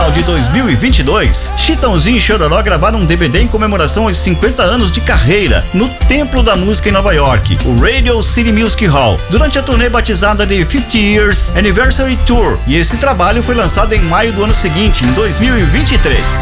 final de 2022, Chitãozinho e Chororó gravaram um DVD em comemoração aos 50 anos de carreira no Templo da Música em Nova York, o Radio City Music Hall, durante a turnê batizada de 50 Years Anniversary Tour. E esse trabalho foi lançado em maio do ano seguinte, em 2023.